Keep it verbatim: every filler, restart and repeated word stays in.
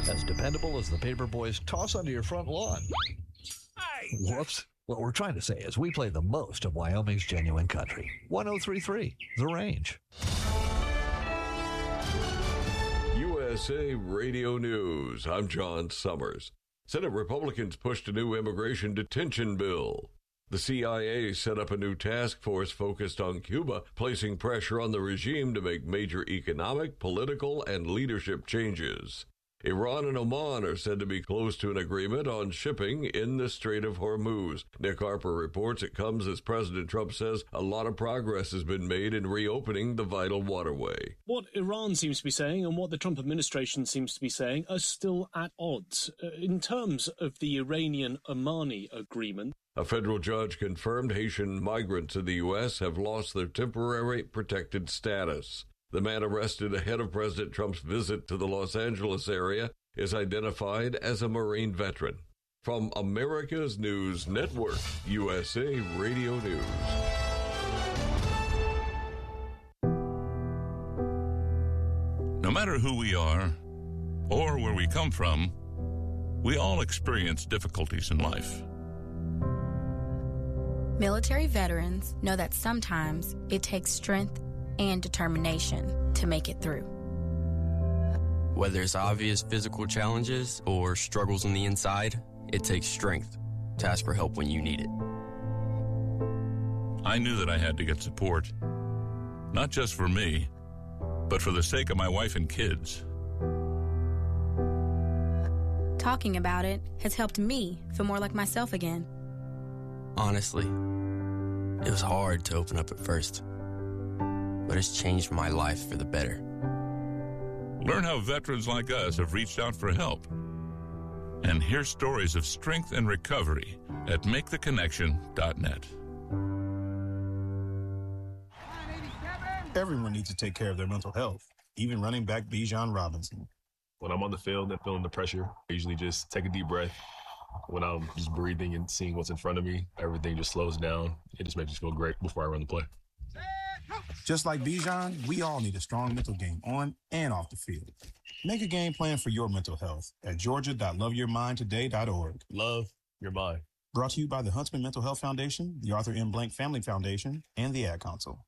As dependable as the paper boys toss onto your front lawn. Whoops. What we're trying to say is we play the most of Wyoming's genuine country. one oh three point three, The Range. U S A Radio News. I'm John Summers. Senate Republicans pushed a new immigration detention bill. The C I A set up a new task force focused on Cuba, placing pressure on the regime to make major economic, political, and leadership changes. Iran and Oman are said to be close to an agreement on shipping in the Strait of Hormuz. Nick Harper reports it comes as President Trump says a lot of progress has been made in reopening the vital waterway. What Iran seems to be saying and what the Trump administration seems to be saying are still at odds. Uh, in terms of the Iranian-Omani agreement, a federal judge confirmed Haitian migrants in the U S have lost their temporary protected status. The man arrested ahead of President Trump's visit to the Los Angeles area is identified as a Marine veteran. From America's News Network, U S A Radio News. No matter who we are or where we come from, we all experience difficulties in life. Military veterans know that sometimes it takes strength and determination to make it through. Whether it's obvious physical challenges or struggles on the inside, it takes strength to ask for help when you need it. I knew that I had to get support, not just for me, but for the sake of my wife and kids. Talking about it has helped me feel more like myself again. Honestly, it was hard to open up at first, but it's changed my life for the better. Learn how veterans like us have reached out for help. And hear stories of strength and recovery at make the connection dot net. Everyone needs to take care of their mental health, even running back Bijan Robinson. When I'm on the field and feeling the pressure, I usually just take a deep breath. When I'm just breathing and seeing what's in front of me, everything just slows down. It just makes me feel great before I run the play. Just like Bijan, we all need a strong mental game on and off the field. Make a game plan for your mental health at georgia dot love your mind today dot org. Love your mind. Brought to you by the Huntsman Mental Health Foundation, the Arthur M. Blank Family Foundation, and the Ad Council.